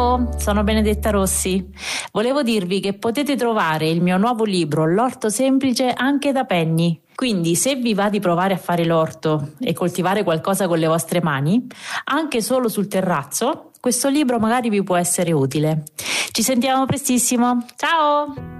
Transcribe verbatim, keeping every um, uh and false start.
Ciao, sono Benedetta Rossi. Volevo dirvi che potete trovare il mio nuovo libro L'orto semplice anche da Penny. Quindi se vi va di provare a fare l'orto e coltivare qualcosa con le vostre mani, anche solo sul terrazzo, questo libro magari vi può essere utile. Ci sentiamo prestissimo. Ciao!